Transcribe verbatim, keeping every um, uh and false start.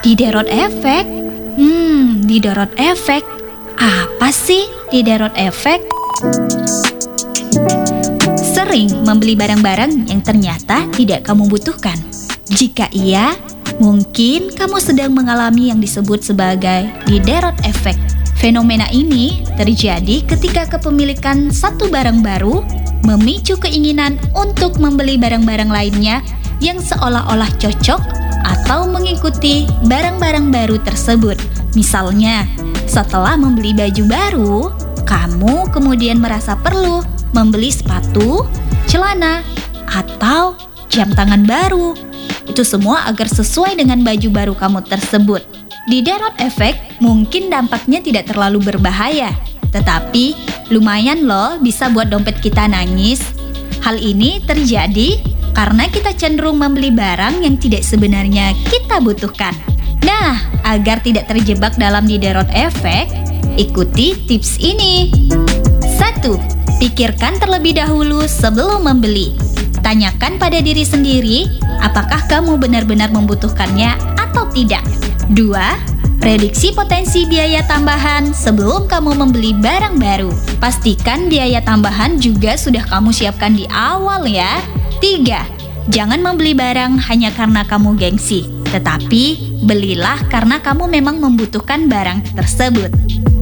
Diderot efek? Hmm, Diderot efek. Apa sih Diderot efek? Sering membeli barang-barang yang ternyata tidak kamu butuhkan. Jika iya, mungkin kamu sedang mengalami yang disebut sebagai Diderot efek. Fenomena ini terjadi ketika kepemilikan satu barang baru memicu keinginan untuk membeli barang-barang lainnya yang seolah-olah cocok atau mengikuti barang-barang baru tersebut. Misalnya, setelah membeli baju baru, kamu kemudian merasa perlu membeli sepatu, celana, atau jam tangan baru. Itu semua agar sesuai dengan baju baru kamu tersebut. Diderot efek mungkin dampaknya tidak terlalu berbahaya, tetapi lumayan loh bisa buat dompet kita nangis. Hal ini terjadi karena kita cenderung membeli barang yang tidak sebenarnya kita butuhkan. Nah, agar tidak terjebak dalam Diderot efek, ikuti tips ini. satu. Pikirkan terlebih dahulu sebelum membeli. Tanyakan pada diri sendiri, apakah kamu benar-benar membutuhkannya atau tidak. dua. Prediksi potensi biaya tambahan sebelum kamu membeli barang baru. Pastikan biaya tambahan juga sudah kamu siapkan di awal ya. tiga. Jangan membeli barang hanya karena kamu gengsi, tetapi belilah karena kamu memang membutuhkan barang tersebut.